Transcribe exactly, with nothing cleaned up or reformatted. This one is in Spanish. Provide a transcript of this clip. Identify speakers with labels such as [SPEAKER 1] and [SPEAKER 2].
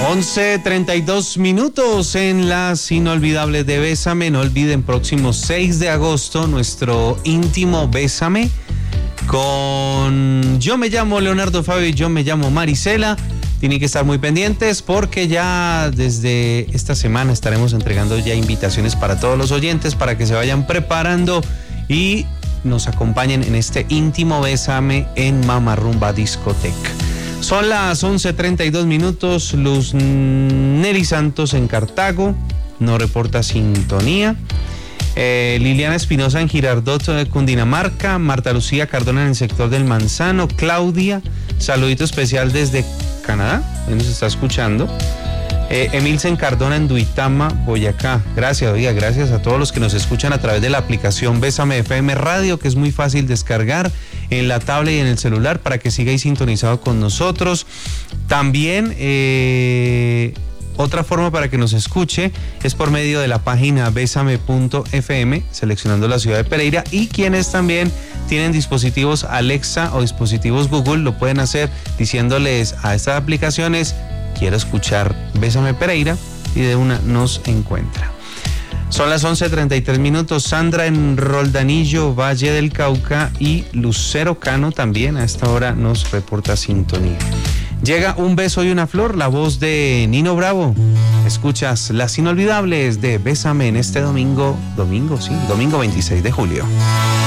[SPEAKER 1] once treinta y dos minutos en las inolvidables de Bésame. No olviden, próximo seis de agosto, nuestro íntimo Bésame con Yo me llamo Leonardo Fabio y yo me llamo Marisela. Tienen que estar muy pendientes porque ya desde esta semana estaremos entregando ya invitaciones para todos los oyentes para que se vayan preparando y nos acompañen en este íntimo Bésame en Mama Rumba Discoteca. Son las once treinta y dos minutos. Luz Neri Santos en Cartago nos reporta sintonía. Eh, Liliana Espinosa en Girardot, Cundinamarca. Marta Lucía Cardona en el sector del Manzano. Claudia, saludito especial desde Canadá, ahí nos está escuchando. Eh, Emilsen Cardona en Duitama, Boyacá. Gracias, oiga, gracias a todos los que nos escuchan a través de la aplicación Bésame F M Radio, que es muy fácil descargar en la tablet y en el celular para que sigáis sintonizado con nosotros. También eh, otra forma para que nos escuche es por medio de la página besame punto f m, seleccionando la ciudad de Pereira, y quienes también tienen dispositivos Alexa o dispositivos Google lo pueden hacer diciéndoles a estas aplicaciones: quiero escuchar Bésame Pereira, y de una nos encuentra. Son las once treinta y tres minutos. Sandra en Roldanillo, Valle del Cauca, y Lucero Cano también a esta hora nos reporta sintonía. Llega Un beso y una flor, la voz de Nino Bravo. Escuchas las inolvidables de Bésame en este domingo, domingo, sí, domingo veintiséis de julio.